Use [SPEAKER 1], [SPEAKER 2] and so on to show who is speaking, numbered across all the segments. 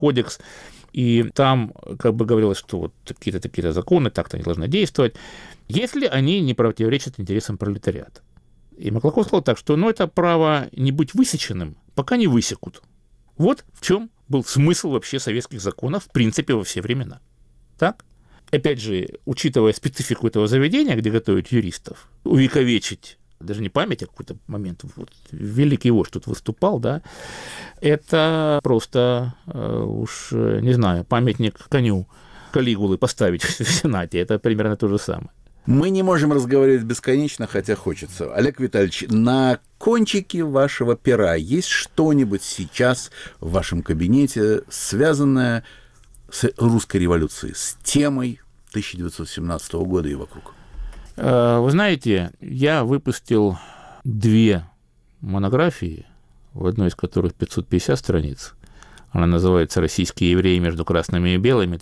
[SPEAKER 1] кодекс, и там как бы говорилось, что вот такие-то законы, так-то они должны действовать, если они не противоречат интересам пролетариата. И Маклаков сказал так, что это право не быть высеченным, пока не высекут. Вот в чем был смысл вообще советских законов, в принципе, во все времена. Так? Опять же, учитывая специфику этого заведения, где готовят юристов, увековечить, даже не память, а какой-то момент, вот, великий вождь тут выступал, да, это просто, уж не знаю, памятник коню Калигулы поставить в Сенате, это примерно то же самое.
[SPEAKER 2] Мы не можем разговаривать бесконечно, хотя хочется. Олег Витальевич, на кончике вашего пера есть что-нибудь сейчас в вашем кабинете, связанное с русской революцией, с темой 1917 года и вокруг?
[SPEAKER 1] Вы знаете, я выпустил 2 монографии, в одной из которых 550 страниц. Она называется «Российские евреи между красными и белыми,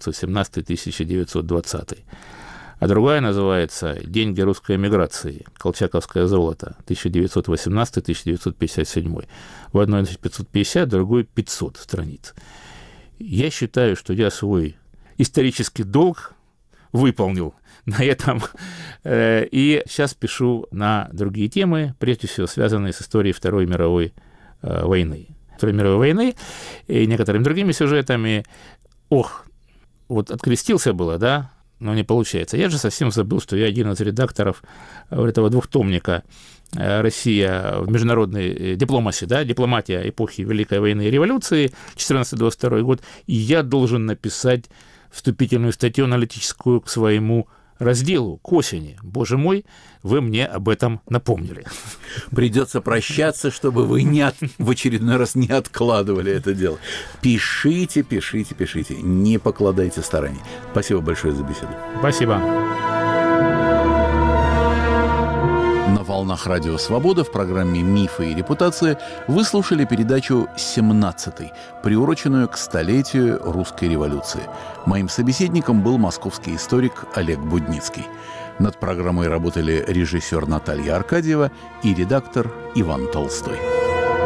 [SPEAKER 1] 1917-1920». А другая называется «Деньги русской эмиграции. Колчаковское золото. 1918-1957». В одной 550, в другой 500 страниц. Я считаю, что я свой исторический долг выполнил на этом. И сейчас пишу на другие темы, прежде всего связанные с историей Второй мировой войны. Второй мировой войны и некоторыми другими сюжетами. Вот открестился было, да, но не получается. Я же совсем забыл, что я один из редакторов этого двухтомника «Россия в международной дипломатии», да, дипломатия эпохи Великой войны и революции, 14-22 год, и я должен написать вступительную статью аналитическую к своему разделу, к осени. Боже мой, вы мне об этом напомнили.
[SPEAKER 2] Придется прощаться, чтобы вы в очередной раз не откладывали это дело. Пишите, пишите, пишите. Не покладайте стараний. Спасибо большое за беседу.
[SPEAKER 1] Спасибо.
[SPEAKER 2] На волнах Радио Свобода в программе «Мифы и репутация» вы слушали передачу «17-й», приуроченную к столетию русской революции. Моим собеседником был московский историк Олег Будницкий. Над программой работали режиссер Наталья Аркадьева и редактор Иван Толстой.